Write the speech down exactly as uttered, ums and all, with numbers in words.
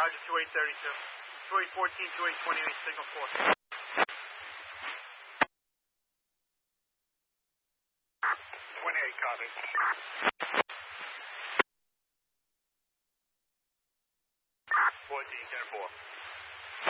Roger, two eight thirty-two. two eight fourteen, two eight twenty-eight, signal four. twenty-eight, copy. fourteen, ten four.